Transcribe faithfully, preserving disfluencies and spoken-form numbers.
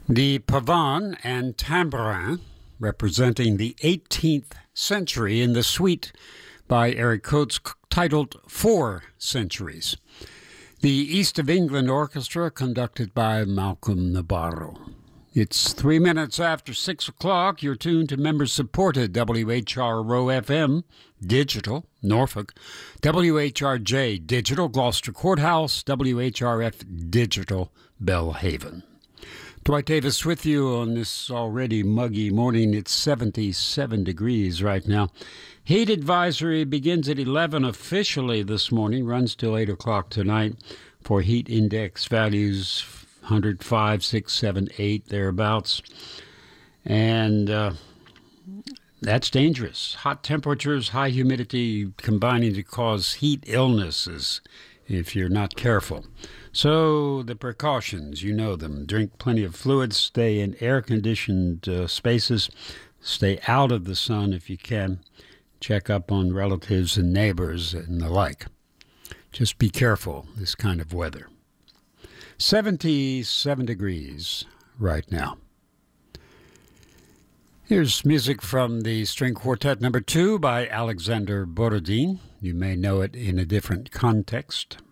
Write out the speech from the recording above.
The pavan and tambourin, representing the eighteenth century in the suite by Eric Coates titled Four Centuries. The East of England Orchestra, conducted by Malcolm Nabarro. It's three minutes after six o'clock. You're tuned to member-supported W H R R O F M, Digital, Norfolk, W H R J Digital, Gloucester Courthouse, W H R F Digital, Belhaven. Dwight Davis with you on this already muggy morning. It's seventy-seven degrees right now. Heat advisory begins at eleven officially this morning, runs till eight o'clock tonight for heat index values one hundred five, six, seven, eight, thereabouts. And uh, that's dangerous. Hot temperatures, high humidity combining to cause heat illnesses if you're not careful. So the precautions, you know them. Drink plenty of fluids, stay in air-conditioned uh, spaces, stay out of the sun if you can, check up on relatives and neighbors and the like. Just be careful this kind of weather. seventy-seven degrees right now. Here's music from the String Quartet number two by Alexander Borodin. You may know it in a different context.